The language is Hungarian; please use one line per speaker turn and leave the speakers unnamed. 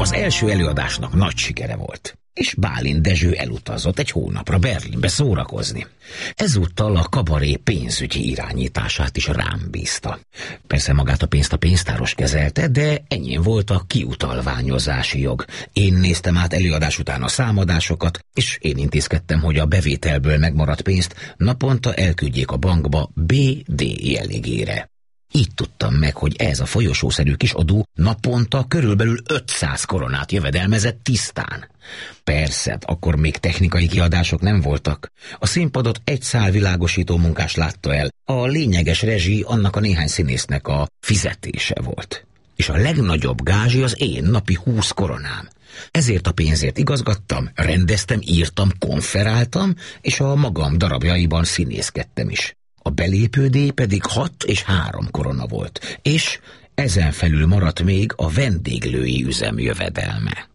Az első előadásnak nagy sikere volt, és Bálint Dezső elutazott egy hónapra Berlinbe szórakozni. Ezúttal a kabaré pénzügyi irányítását is rám bízta. Persze magát a pénzt a pénztáros kezelte, de enyém volt a kiutalványozási jog. Én néztem át előadás után a számadásokat, és én intézkedtem, hogy a bevételből megmaradt pénzt naponta elküldjék a bankba BD jellegére. Így tudtam meg, hogy ez a folyosószerű kis adó naponta körülbelül 500 koronát jövedelmezett tisztán. Persze, akkor még technikai kiadások nem voltak. A színpadot egy szál világosító munkás látta el, a lényeges rezsi annak a néhány színésznek a fizetése volt. És a legnagyobb gázsi az én napi 20 koronám. Ezért a pénzért igazgattam, rendeztem, írtam, konferáltam, és a magam darabjaiban színészkedtem is. A belépődíj pedig 6 és 3 korona volt, és ezen felül maradt még a vendéglői üzem jövedelme.